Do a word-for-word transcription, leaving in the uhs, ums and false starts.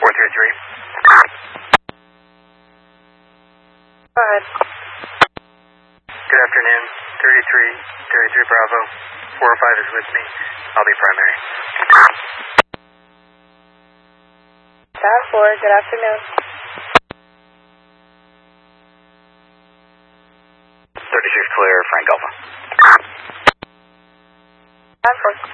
four three three. Go ahead. Good afternoon. thirty-three, thirty-three Bravo. four oh five is with me. I'll be primary. Tower four, good afternoon. thirty-six clear, Frank Alpha. Tower four.